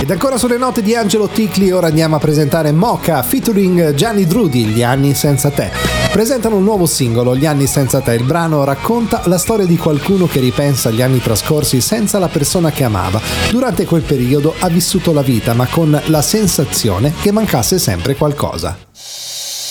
Ed ancora sulle note di Angelo Ticli, ora andiamo a presentare Mocha featuring Gianni Drudi, Gli anni senza te. Presentano un nuovo singolo, Gli anni senza te. Il brano racconta la storia di qualcuno che ripensa agli anni trascorsi senza la persona che amava. Durante quel periodo ha vissuto la vita, ma con la sensazione che mancasse sempre qualcosa.